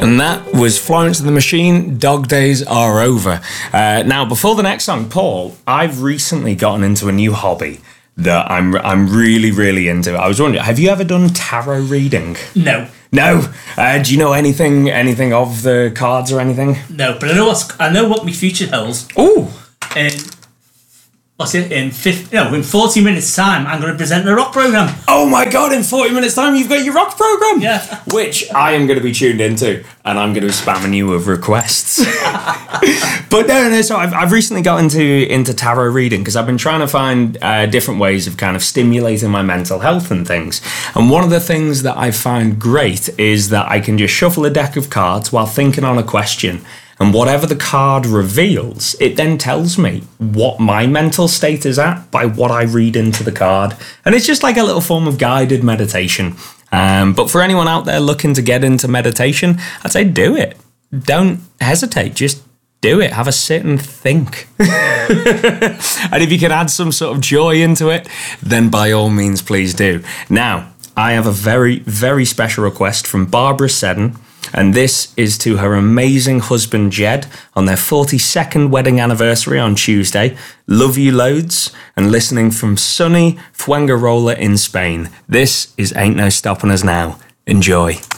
And that was Florence and the Machine, Dog Days Are Over. Now, before the next song, Paul, I've recently gotten into a new hobby that I'm really, really into. I was wondering, have you ever done tarot reading? No. No? Do you know anything of the cards or anything? No, but I know what my future holds. Ooh! In 40 minutes' time, I'm going to present the rock programme. Oh my God, in 40 minutes' time, you've got your rock programme? Yeah. Which I am going to be tuned into, and I'm going to be spamming you with requests. But no, so I've recently got into tarot reading because I've been trying to find different ways of kind of stimulating my mental health and things. And one of the things that I find great is that I can just shuffle a deck of cards while thinking on a question. And whatever the card reveals, it then tells me what my mental state is at by what I read into the card. And it's just like a little form of guided meditation. But for anyone out there looking to get into meditation, I'd say do it. Don't hesitate. Just do it. Have a sit and think. And if you can add some sort of joy into it, then by all means, please do. Now, I have a very, very special request from Barbara Seddon. And this is to her amazing husband, Jed, on their 42nd wedding anniversary on Tuesday. Love you loads. And listening from sunny Fuengirola in Spain. This is Ain't No Stopping Us Now. Enjoy.